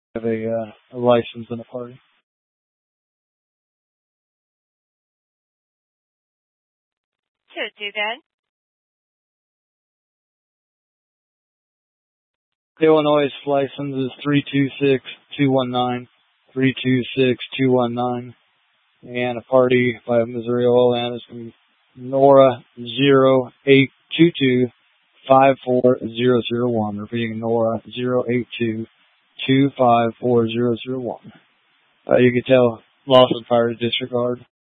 have a license in the party. To do that, Illinois' license is 326-219, 326-219, and a party by Missouri Oil and is going to be Nora 0822-54001. Repeating, Nora 0822-54001. You can tell Lawson Fire to disregard.